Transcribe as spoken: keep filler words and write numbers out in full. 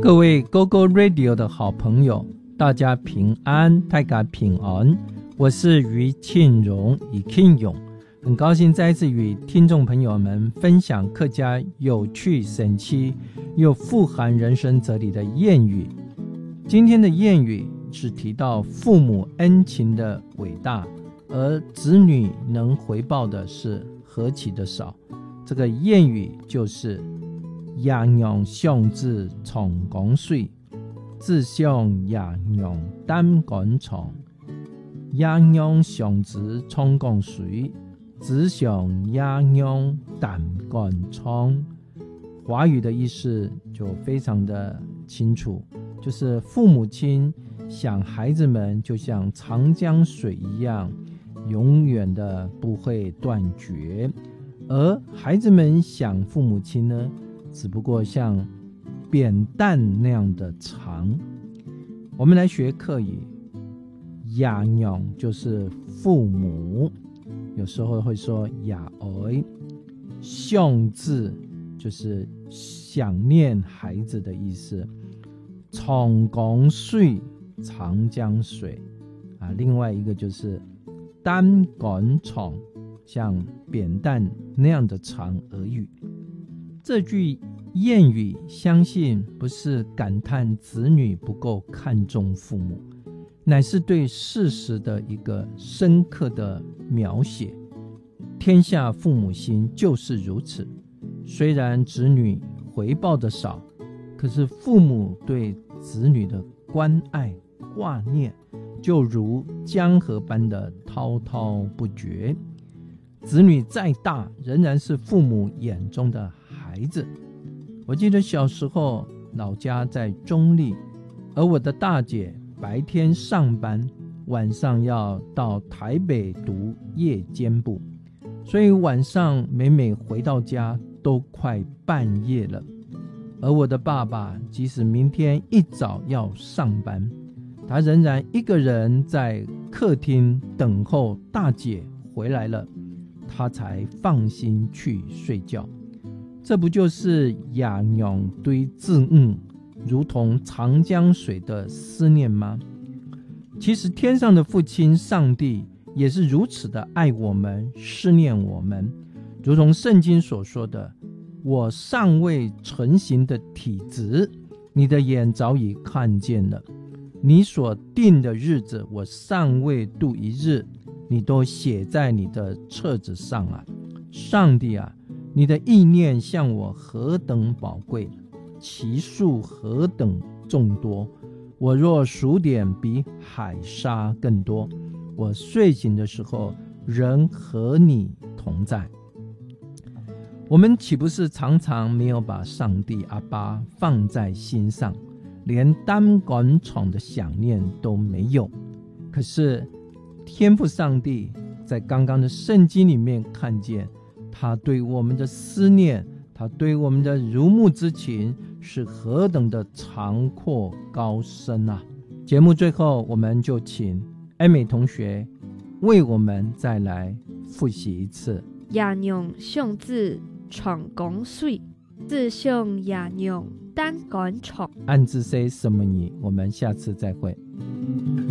各位 Go Go Radio 的好朋友，大家平安，大家平安，我是于庆荣，于庆勇，很高兴再次与听众朋友们分享客家有趣神奇又富含人生哲理的谚语。今天的谚语是提到父母恩情的伟大，而子女能回报的是何其的少。这个谚语就是养养相子长江水，自向养养担杆长。养养相子长江水，自向养养担杆长。华语的意思就非常的清楚，就是父母亲想孩子们就像长江水一样，永远的不会断绝，而孩子们想父母亲呢，只不过像扁担那样的长。我们来学客语，养养就是父母，有时候会说养儿，相字就是想念孩子的意思，长江水，长江水啊，另外一个就是担杆长，像扁担那样的长而语。这句谚语相信不是感叹子女不够看重父母，乃是对事实的一个深刻的描写。天下父母心就是如此，虽然子女回报的少，可是父母对子女的关爱挂念就如江河般的滔滔不绝。子女再大，仍然是父母眼中的孩子。我记得小时候老家在中立，而我的大姐白天上班，晚上要到台北读夜间部，所以晚上每每回到家都快半夜了。而我的爸爸即使明天一早要上班，他仍然一个人在客厅等候大姐回来了，他才放心去睡觉。这不就是养养对自恩，如同长江水的思念吗？其实天上的父亲上帝也是如此的爱我们，思念我们，如同圣经所说的，我尚未成形的体质，你的眼早已看见了，你所定的日子，我尚未度一日，你都写在你的册子上啊。上帝啊，你的意念向我何等宝贵，其数何等众多，我若数点，比海沙更多。我睡醒的时候，仍和你同在。我们岂不是常常没有把上帝阿爸放在心上，连担杆长的想念都没有？可是天父上帝在刚刚的圣经里面看见他对我们的思念，他对我们的如沐之情是何等的长阔高深啊！节目最后，我们就请艾美同学为我们再来复习一次。 养养相子长江水，自向养养担杆长。 暗自 say 什么你？我们下次再会。